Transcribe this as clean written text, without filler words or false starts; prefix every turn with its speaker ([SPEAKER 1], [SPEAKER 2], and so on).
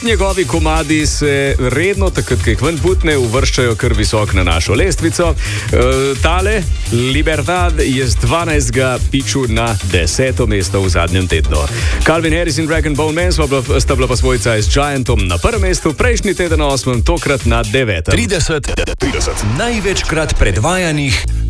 [SPEAKER 1] Njegovi komadi se redno, takrat, ko jih ven putne, uvrščajo kar visok na našo lestvico. Tale, Libertad, je z 12. piču na 10. mesto v zadnjem tednu. Calvin Harris in Dragon Bone Man sta bila pa svojca s Giantom na prvem mestu, prejšnji teden 8., tokrat na 9.
[SPEAKER 2] 30 največkrat predvajanih